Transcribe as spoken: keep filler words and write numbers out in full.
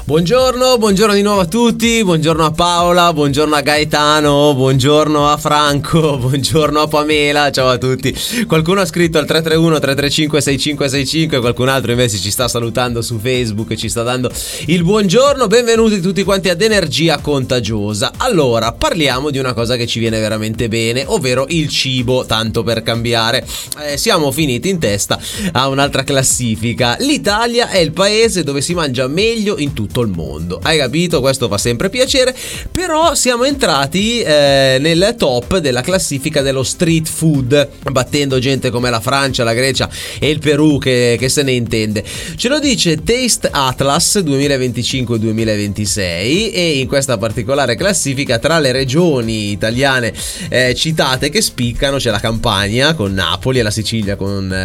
Buongiorno, buongiorno di nuovo a tutti, buongiorno a Paola, buongiorno a Gaetano, buongiorno a Franco, buongiorno a Pamela, ciao a tutti. Qualcuno ha scritto al tre tre uno tre tre cinque sei cinque sei cinque, qualcun altro invece ci sta salutando su Facebook e ci sta dando il buongiorno. Benvenuti tutti quanti ad Energia Contagiosa. Allora, parliamo di una cosa che ci viene veramente bene, ovvero il cibo, tanto per cambiare. Eh, siamo finiti in testa a un'altra classifica. L'Italia è il paese dove si mangia meglio in tutto il mondo, hai capito? Questo fa sempre piacere. Però siamo entrati eh, nel top della classifica dello street food, battendo gente come la Francia, la Grecia e il Perù, che, che se ne intende. Ce lo dice Taste Atlas duemilaventicinque duemilaventisei, e in questa particolare classifica tra le regioni italiane eh, citate che spiccano c'è la Campania con Napoli e la Sicilia con